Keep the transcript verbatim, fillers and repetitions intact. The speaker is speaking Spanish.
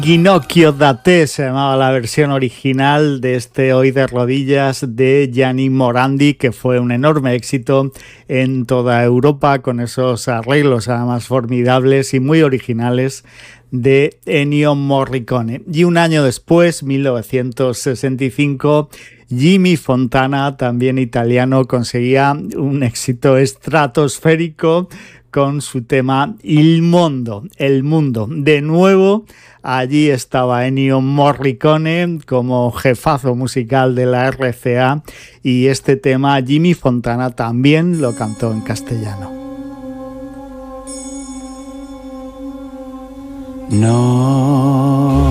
Ginocchio da te se llamaba la versión original de este Hoy de rodillas de Gianni Morandi, que fue un enorme éxito en toda Europa con esos arreglos además formidables y muy originales de Ennio Morricone. Y un año después, mil novecientos sesenta y cinco, Jimmy Fontana, también italiano, conseguía un éxito estratosférico con su tema Il Mondo, el mundo. De nuevo, allí estaba Ennio Morricone como jefazo musical de la R C A y este tema Jimmy Fontana también lo cantó en castellano. No.